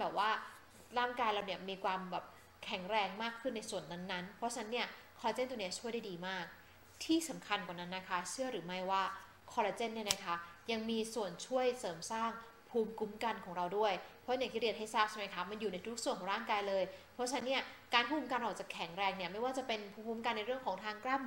แบบว่าร่างกายเราเนี่ยมีความแบบแข็งแรงมากขึ้นในส่วนนั้นๆเพราะฉะนั้นเนี่ยคอลลาเจนตัวนี้ช่วยได้ดีมากที่สำคัญกว่านั้นนะคะเชื่อหรือไม่ว่าคอลลาเจนเนี่ยนะคะยังมีส่วนช่วยเสริมสร้างภูมิคุ้มกันของเราด้วยเพราะอย่างที่เรียนให้ทราบใช่ไหมคะมันอยู่ในทุกส่วนของร่างกายเลยเพราะฉะนั้นเนี่ยการภูมิคุ้มกันเราจะแข็งแรงเนี่ยไม่ว่าจะเป็นภูมิคุ้มกันในเรื่องของทางกล้าม